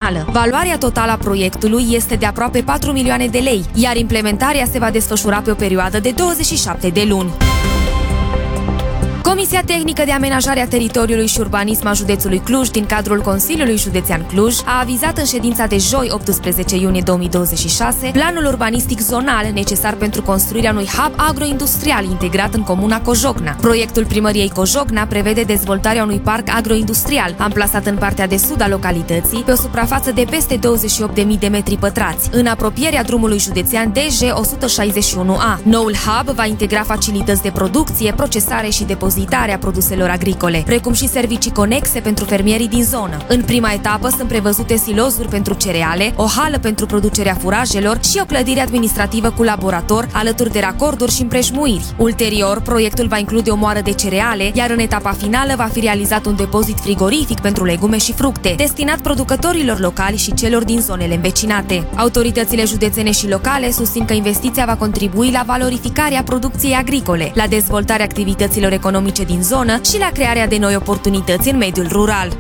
operațională. Valoarea totală a proiectului este de aproape 4 milioane de lei, iar implementarea se va desfășura pe o perioadă de 27 de luni. Comisia Tehnică de Amenajare a Teritoriului și Urbanism a județului Cluj, din cadrul Consiliului Județean Cluj, a avizat în ședința de joi, 18 iunie 2026, planul urbanistic zonal necesar pentru construirea unui hub agroindustrial integrat în comuna Cojocna. Proiectul primăriei Cojocna prevede dezvoltarea unui parc agroindustrial, amplasat în partea de sud a localității, pe o suprafață de peste 28.000 de metri pătrați, în apropierea drumului județean DG 161A. Noul hub va integra facilități de producție, procesare și depozitare a produselor agricole, precum și servicii conexe pentru fermierii din zonă. În prima etapă sunt prevăzute silozuri pentru cereale, o hală pentru producerea furajelor și o clădire administrativă cu laborator, alături de racorduri și împrejmuiri. Ulterior, proiectul va include o moară de cereale, iar în etapa finală va fi realizat un depozit frigorific pentru legume și fructe, destinat producătorilor locali și celor din zonele învecinate. Autoritățile județene și locale susțin că investiția va contribui la valorificarea producției agricole, la dezvoltarea activităților economice din zonă și la crearea de noi oportunități în mediul rural.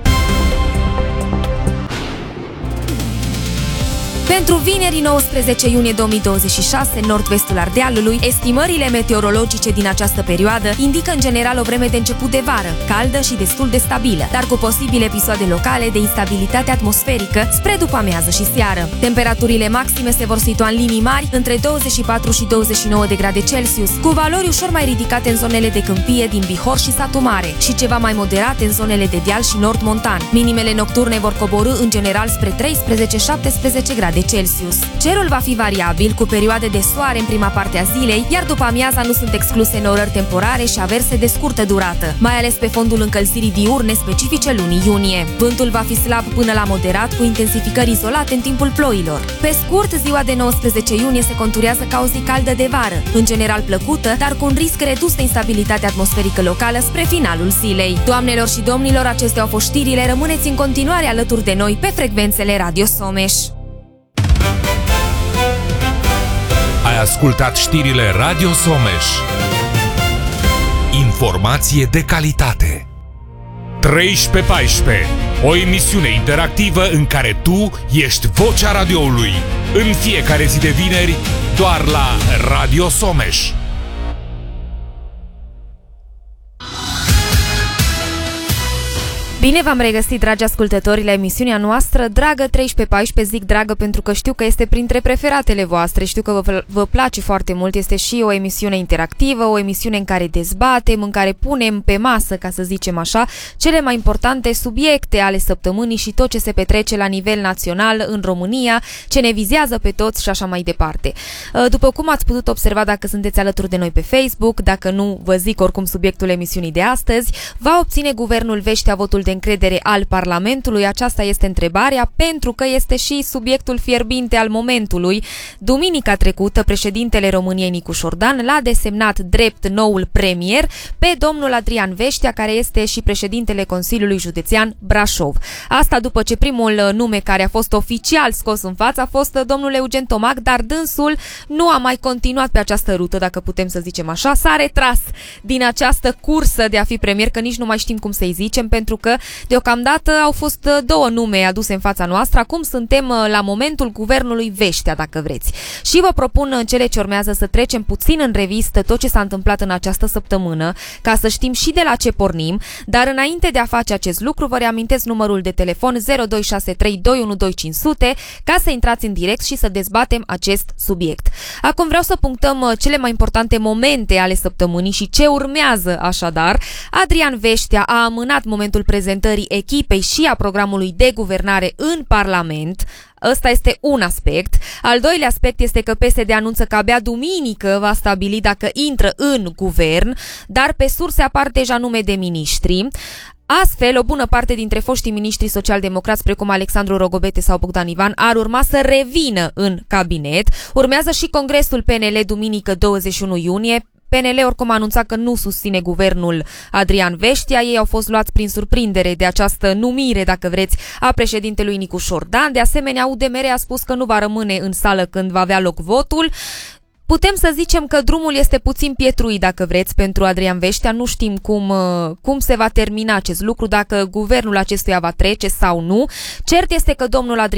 Pentru vineri 19 iunie 2026, în nord-vestul Ardealului, estimările meteorologice din această perioadă indică în general o vreme de început de vară, caldă și destul de stabilă, dar cu posibile episoade locale de instabilitate atmosferică spre după-amiază și seară. Temperaturile maxime se vor situa în linii mari între 24 și 29 de grade Celsius, cu valori ușor mai ridicate în zonele de câmpie din Bihor și Satu Mare și ceva mai moderate în zonele de deal și nord montan. Minimele nocturne vor coborî în general spre 13-17 grade Celsius. Cerul va fi variabil, cu perioade de soare în prima parte a zilei, iar după amiaza nu sunt excluse norări temporare și averse de scurtă durată, mai ales pe fondul încălzirii diurne specifice lunii iunie. Vântul va fi slab până la moderat, cu intensificări izolate în timpul ploilor. Pe scurt, ziua de 19 iunie se conturează ca o zi caldă de vară, în general plăcută, dar cu un risc redus de instabilitate atmosferică locală spre finalul zilei. Doamnelor și domnilor, acestea au fost știrile. Rămâneți în continuare alături de noi pe frecvențele Radio Someș. Ai ascultat știrile Radio Someș. Informație de calitate. 13-14, o emisiune interactivă în care tu ești vocea radioului. În fiecare zi de vineri, doar la Radio Someș. Bine v-am regăsit, dragi ascultători, la emisiunea noastră. Dragă 13-14, zic dragă pentru că știu că este printre preferatele voastre, știu că vă place foarte mult. Este și o emisiune interactivă, o emisiune în care dezbatem, în care punem pe masă, ca să zicem așa, cele mai importante subiecte ale săptămânii și tot ce se petrece la nivel național în România, ce ne vizează pe toți și așa mai departe. După cum ați putut observa dacă sunteți alături de noi pe Facebook, dacă nu, vă zic oricum subiectul emisiunii de astăzi: va obține guvernul Veștea votul de încredere al Parlamentului? Aceasta este întrebarea, pentru că este și subiectul fierbinte al momentului. Duminica trecută, președintele României Nicu Șordan l-a desemnat drept noul premier pe domnul Adrian Veștea, care este și președintele Consiliului Județean Brașov. Asta după ce primul nume care a fost oficial scos în față a fost domnul Eugen Tomac, dar dânsul nu a mai continuat pe această rută, dacă putem să zicem așa. S-a retras din această cursă de a fi premier, că nici nu mai știm cum să-i zicem, pentru că deocamdată au fost două nume aduse în fața noastră. Acum suntem la momentul guvernului Veștea, dacă vreți. Și vă propun în cele ce urmează să trecem puțin în revistă tot ce s-a întâmplat în această săptămână, ca să știm și de la ce pornim, dar înainte de a face acest lucru, vă reamintesc numărul de telefon 0263 212 500 ca să intrați în direct și să dezbatem acest subiect. Acum vreau să punctăm cele mai importante momente ale săptămânii și ce urmează așadar. Adrian Veștea a amânat momentul prezentării echipei și a programului de guvernare în Parlament. Ăsta este un aspect. Al doilea aspect este că PSD anunță că abia duminică va stabili dacă intră în guvern, dar pe surse apar deja nume de miniștri. Astfel, o bună parte dintre foștii miniștri social-democrați, precum Alexandru Rogobete sau Bogdan Ivan, ar urma să revină în cabinet. Urmează și congresul PNL duminică 21 iunie. PNL oricum a anunțat că nu susține guvernul Adrian Veștea. Ei au fost luați prin surprindere de această numire, dacă vreți, a președintelui Nicu Șordan. De asemenea, UDMR a spus că nu va rămâne în sală când va avea loc votul. Putem să zicem că drumul este puțin pietruit, dacă vreți, pentru Adrian Veștea. Nu știm cum se va termina acest lucru, dacă guvernul acestuia va trece sau nu. Cert este că domnul Adrian